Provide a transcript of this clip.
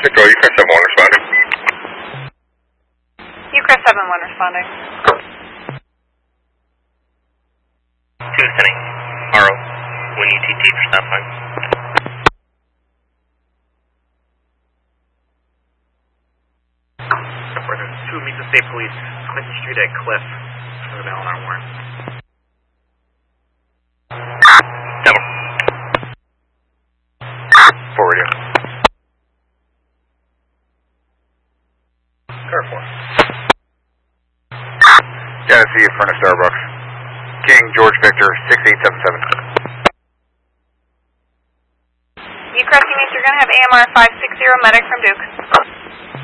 Echo, UCrest 7-1 responding. UCrest 7-1 responding. 2 sending RO. When UTT for stop line. There's 2 meets the state police, Clinton Street at Cliff. For the L&R warrant. Double. Forward you. Car 4. Genesee, front of Starbucks. King, George Victor, 6877. UCrest units, you're going to have AMR 560 medic from Duke.